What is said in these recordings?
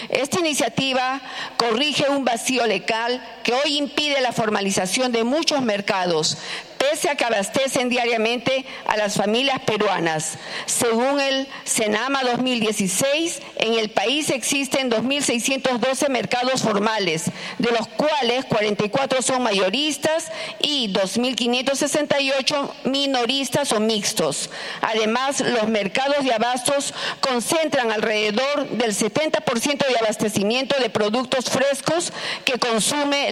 Esta iniciativa corrige un vacío legal que hoy impide la formalización de muchos mercados, pese a que abastecen diariamente a las familias peruanas. Según el Senama 2016, en el país existen 2.612 mercados formales, de los cuales 44 son mayoristas y 2.568 minoristas o mixtos. Además, los mercados de abastos concentran alrededor del 70% de abastecimiento de productos frescos que consume.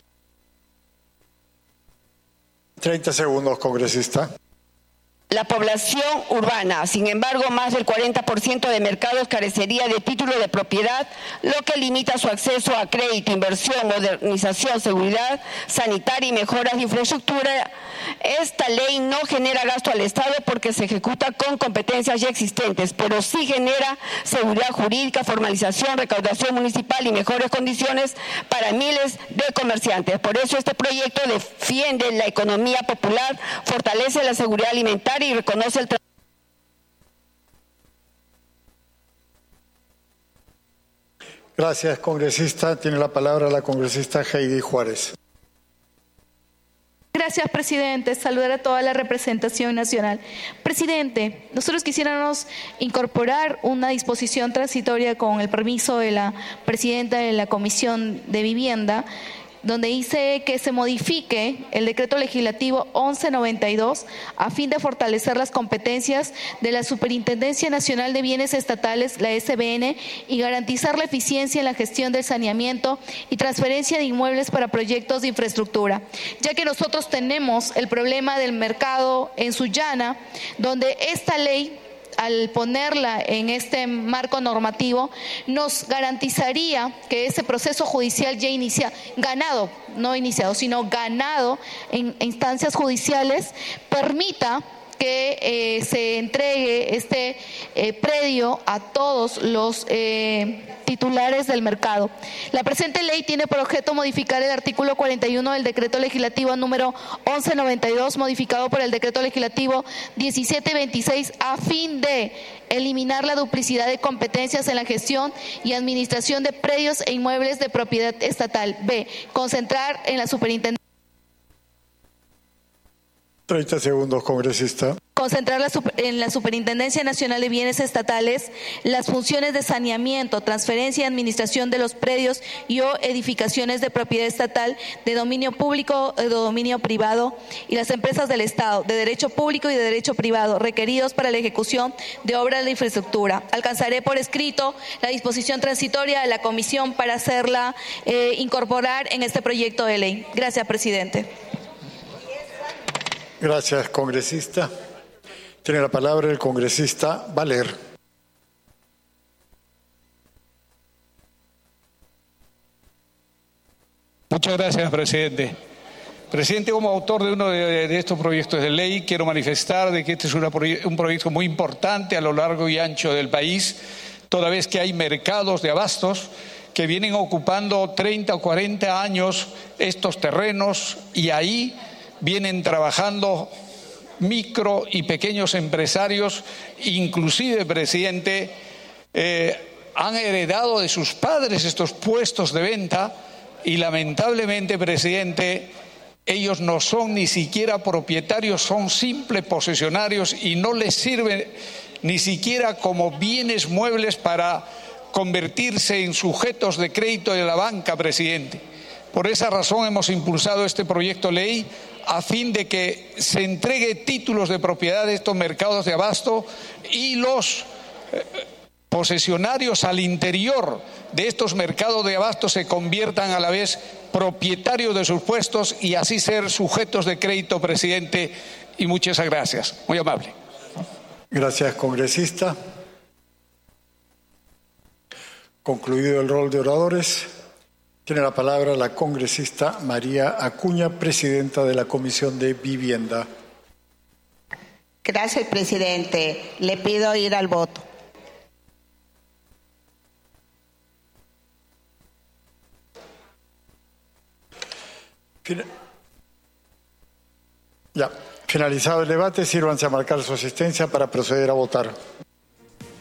30 segundos, congresista. La población urbana. Sin embargo, más del 40% de mercados carecería de título de propiedad, lo que limita su acceso a crédito, inversión, modernización, seguridad sanitaria y mejoras de infraestructura. Esta ley no genera gasto al Estado porque se ejecuta con competencias ya existentes, pero sí genera seguridad jurídica, formalización, recaudación municipal y mejores condiciones para miles de comerciantes. Por eso este proyecto defiende la economía popular, fortalece la seguridad alimentaria y reconoce el trabajo. Gracias, congresista. Tiene la palabra la congresista Heidi Juárez. Gracias, presidente. Saludar a toda la representación nacional. Presidente, nosotros quisiéramos incorporar una disposición transitoria con el permiso de la presidenta de la Comisión de Vivienda, donde dice que se modifique el decreto legislativo 1192 a fin de fortalecer las competencias de la Superintendencia Nacional de Bienes Estatales, la SBN, y garantizar la eficiencia en la gestión del saneamiento y transferencia de inmuebles para proyectos de infraestructura, ya que nosotros tenemos el problema del mercado en Sullana, donde esta ley, al ponerla en este marco normativo, nos garantizaría que ese proceso judicial ya ganado, no iniciado, sino ganado en instancias judiciales, permita que se entregue este predio a todos los titulares del mercado. La presente ley tiene por objeto modificar el artículo 41 del decreto legislativo número 1192, modificado por el decreto legislativo 1726, a fin de eliminar la duplicidad de competencias en la gestión y administración de predios e inmuebles de propiedad estatal. B. Concentrar en la superintendencia. 30 segundos, congresista. Concentrar en la Superintendencia Nacional de Bienes Estatales las funciones de saneamiento, transferencia y administración de los predios y o edificaciones de propiedad estatal, de dominio público o de dominio privado, y las empresas del Estado, de derecho público y de derecho privado, requeridos para la ejecución de obras de infraestructura. Alcanzaré por escrito la disposición transitoria de la Comisión para hacerla incorporar en este proyecto de ley. Gracias, presidente. Gracias, congresista. Tiene la palabra el congresista Valer. Muchas gracias, presidente. Presidente, como autor de uno de estos proyectos de ley, quiero manifestar de que este es un proyecto muy importante a lo largo y ancho del país, toda vez que hay mercados de abastos que vienen ocupando 30 o 40 años estos terrenos, y ahí vienen trabajando micro y pequeños empresarios, inclusive, presidente, han heredado de sus padres estos puestos de venta y lamentablemente, presidente, ellos no son ni siquiera propietarios, son simples posesionarios y no les sirve ni siquiera como bienes muebles para convertirse en sujetos de crédito de la banca, presidente. Por esa razón hemos impulsado este proyecto de ley a fin de que se entregue títulos de propiedad de estos mercados de abasto y los posesionarios al interior de estos mercados de abasto se conviertan a la vez propietarios de sus puestos y así ser sujetos de crédito, presidente, y muchas gracias. Muy amable. Gracias, congresista. Concluido el rol de oradores, tiene la palabra la congresista María Acuña, presidenta de la Comisión de Vivienda. Gracias, presidente. Le pido ir al voto. Finalizado el debate, sírvanse a marcar su asistencia para proceder a votar.